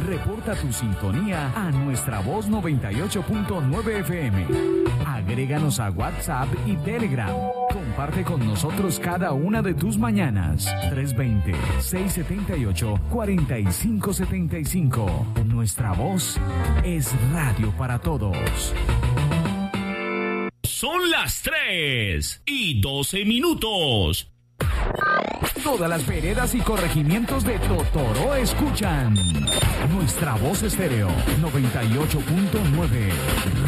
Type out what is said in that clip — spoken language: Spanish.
Reporta tu sintonía a Nuestra Voz 98.9 FM. Agréganos a WhatsApp y Telegram. Comparte con nosotros cada una de tus mañanas. 320-678-4575. Nuestra Voz es radio para todos. Son las 3:12. Todas las veredas y corregimientos de Totoró escuchan Nuestra Voz Estéreo 98.9